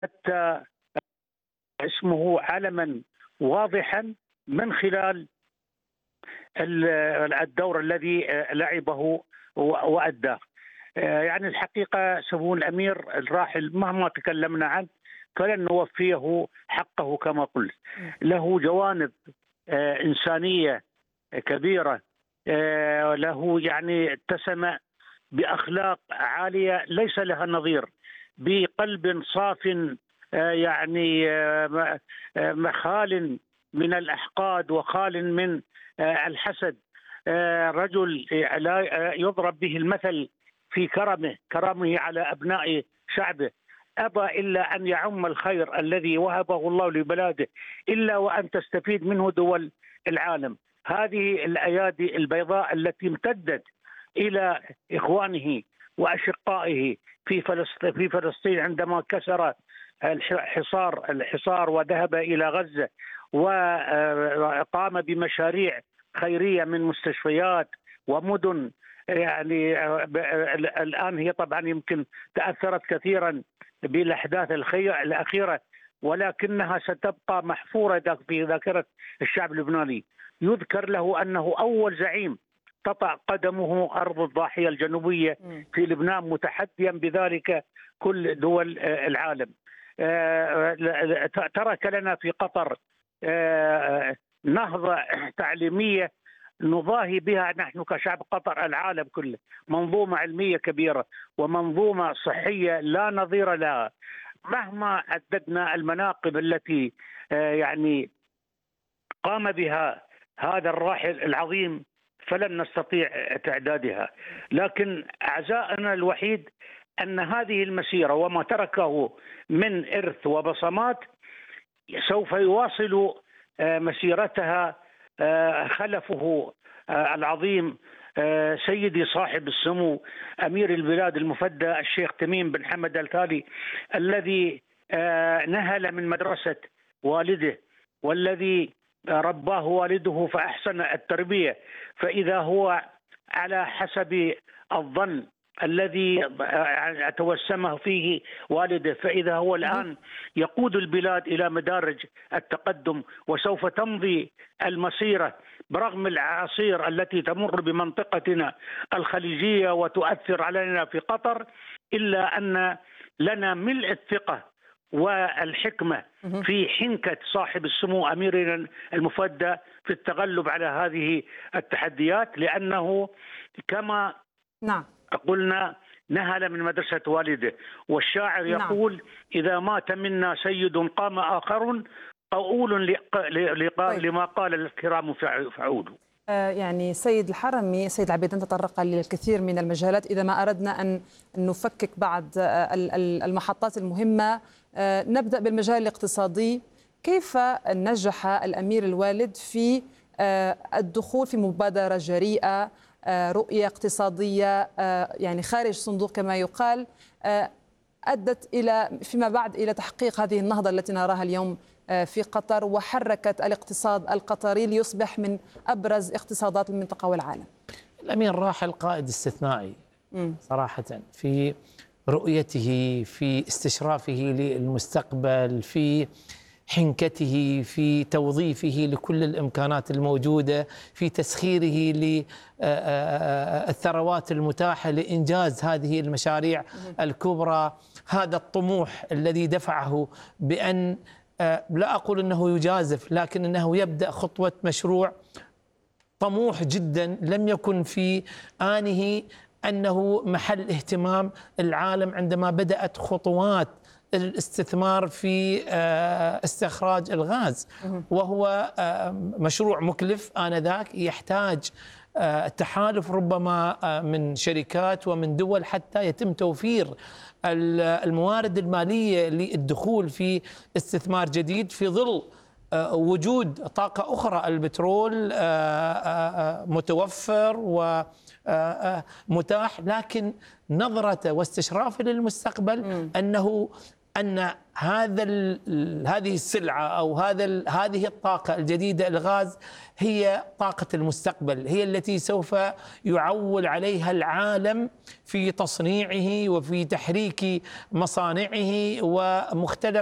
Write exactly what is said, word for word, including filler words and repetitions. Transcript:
حتى اسمه علما واضحا من خلال الدور الذي لعبه وأداه. يعني الحقيقة سمو الأمير الراحل مهما تكلمنا عنه فلن نوفيه حقه كما قلت. له جوانب إنسانية كبيرة، له يعني اتسم بأخلاق عالية ليس لها نظير، بقلب صاف يعني خال من الأحقاد وخال من الحسد، رجل لا يضرب به المثل في كرمه كرمه على أبناء شعبه، أبى إلا أن يعم الخير الذي وهبه الله لبلاده إلا وأن تستفيد منه دول العالم. هذه الأيادي البيضاء التي امتدت إلى إخوانه وأشقائه في فلسطين في فلسطين عندما كسر الحصار الحصار وذهب إلى غزة وقام بمشاريع خيرية من مستشفيات ومدن. يعني الآن هي طبعا يمكن تأثرت كثيرا بالأحداث الأخيرة، ولكنها ستبقى محفورة في ذاكرة الشعب اللبناني. يذكر له أنه أول زعيم تطأ قدمه أرض الضاحية الجنوبية في لبنان، متحديا بذلك كل دول العالم. ترك لنا في قطر نهضة تعليمية نضاهي بها نحن كشعب قطر العالم كله، منظومة علمية كبيرة ومنظومة صحية لا نظير لها. مهما عددنا المناقب التي يعني قام بها هذا الراحل العظيم فلن نستطيع تعدادها، لكن عزاءنا الوحيد أن هذه المسيرة وما تركه من إرث وبصمات سوف يواصل مسيرتها خلفه العظيم سيدي صاحب السمو أمير البلاد المفدى الشيخ تميم بن حمد الثاني، الذي نهل من مدرسة والده والذي رباه والده فأحسن التربية، فإذا هو على حسب الظن الذي توسمه فيه والده فإذا هو الآن يقود البلاد إلى مدارج التقدم، وسوف تمضي المسيرة برغم الأعاصير التي تمر بمنطقتنا الخليجية وتؤثر علينا في قطر، إلا أن لنا ملء الثقة والحكمة في حنكة صاحب السمو أميرنا المفدى في التغلب على هذه التحديات، لأنه كما نعم قلنا نهل من مدرسة والده، والشاعر يقول نعم. إذا مات منا سيد قام آخر قول لما قال الكرام فعودوا. يعني سيد الحرمي، سيد العبيدان تطرق للكثير من المجالات. إذا ما أردنا أن نفكك بعض المحطات المهمة نبدأ بالمجال الاقتصادي. كيف نجح الأمير الوالد في الدخول في مبادرة جريئة، رؤية اقتصادية يعني خارج صندوق كما يقال، أدت إلى فيما بعد إلى تحقيق هذه النهضة التي نراها اليوم في قطر، وحركت الاقتصاد القطري ليصبح من أبرز اقتصادات المنطقة والعالم؟ الأمير راحل قائد استثنائي صراحة في رؤيته، في استشرافه للمستقبل، في حنكته، في توظيفه لكل الإمكانات الموجودة، في تسخيره للثروات المتاحة لإنجاز هذه المشاريع الكبرى. هذا الطموح الذي دفعه بأن لا أقول أنه يجازف، لكن أنه يبدأ خطوة مشروع طموح جدا لم يكن في آنه أنه محل اهتمام العالم عندما بدأت خطوات الاستثمار في استخراج الغاز، وهو مشروع مكلف آنذاك يحتاج تحالف ربما من شركات ومن دول حتى يتم توفير الموارد المالية للدخول في استثمار جديد في ظل وجود طاقة أخرى. البترول متوفر ومتاح، لكن نظرته واستشرافه للمستقبل أنه أن هذا هذه السلعة أو هذا هذه الطاقة الجديدة الغاز هي طاقة المستقبل، هي التي سوف يعول عليها العالم في تصنيعه وفي تحريك مصانعه ومختلف